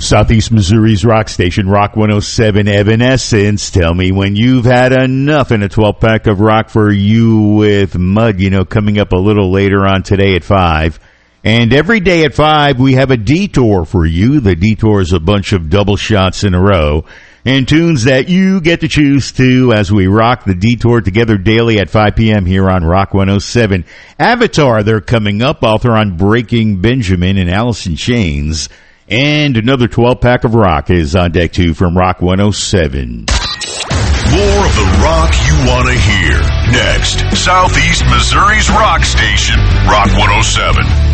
Southeast Missouri's rock station, Rock 107 Evanescence. Tell me when you've had enough in a 12-pack of rock for you with Mud, coming up a little later on today at 5. And every day at 5, we have a detour for you. The detour is a bunch of double shots in a row and tunes that you get to choose to as we rock the detour together daily at 5 p.m. here on Rock 107. Avatar, they're coming up, author on Breaking Benjamin and Alice in Chains. And another 12-pack of rock is on deck, too, from Rock 107. More of the rock you want to hear. Next, Southeast Missouri's rock station, Rock 107.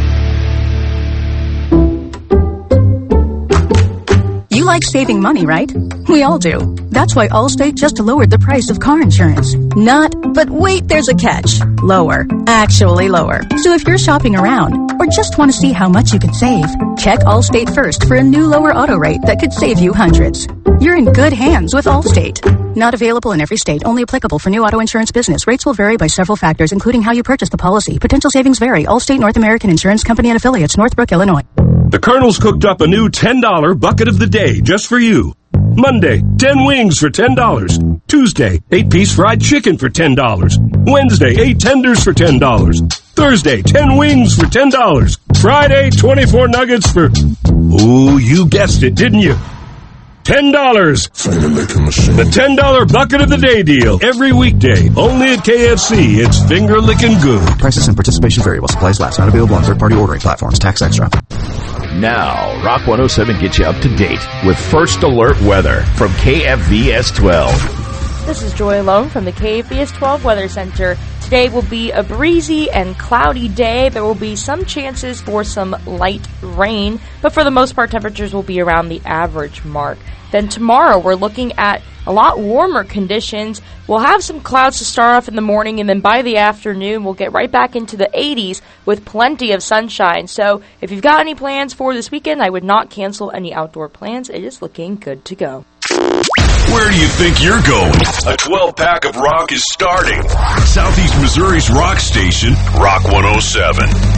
You like saving money, right? We all do. That's why Allstate just lowered the price of car insurance. But wait, there's a catch. Lower. Actually lower. So if you're shopping around or just want to see how much you can save, check Allstate first for a new lower auto rate that could save you hundreds. You're in good hands with Allstate. Not available in every state. Only applicable for new auto insurance business. Rates will vary by several factors, including how you purchase the policy. Potential savings vary. Allstate North American Insurance Company and Affiliates, Northbrook, Illinois. The Colonel's cooked up a new $10 bucket of the day just for you. Monday, 10 wings for $10. Tuesday, 8-piece fried chicken for $10. Wednesday, 8 tenders for $10. Thursday, 10 wings for $10. Friday, 24 nuggets for... Ooh, you guessed it, didn't you? $10. The $10 bucket of the day deal. Every weekday. Only at KFC. It's finger licking good. Prices and participation vary while supplies last. Not available on third-party ordering platforms. Tax extra. Now, Rock 107 gets you up to date with First Alert Weather from KFVS 12. This is Joy Alone from the KFVS 12 Weather Center. Today will be a breezy and cloudy day. There will be some chances for some light rain, but for the most part, temperatures will be around the average mark. Then tomorrow, we're looking at a lot warmer conditions. We'll have some clouds to start off in the morning, and then by the afternoon, we'll get right back into the 80s with plenty of sunshine. So if you've got any plans for this weekend, I would not cancel any outdoor plans. It is looking good to go. Where do you think you're going? A 12-pack of rock is starting. Southeast Missouri's rock station, Rock 107.